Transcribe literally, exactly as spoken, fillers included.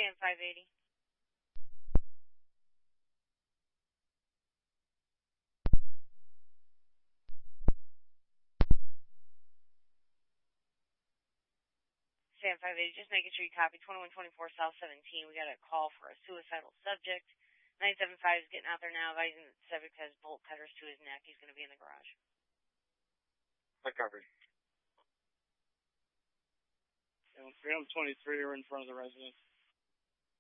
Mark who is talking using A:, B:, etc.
A: Sam five eighty. Sam five eighty, just making sure you copy twenty-one twenty-four South seventeen. We got a call for a suicidal subject. nine seven five is getting out there now, advising that the subject has bolt cutters to his neck. He's going to be in the garage.
B: I covered.
C: And three twenty-three are in front of the residence.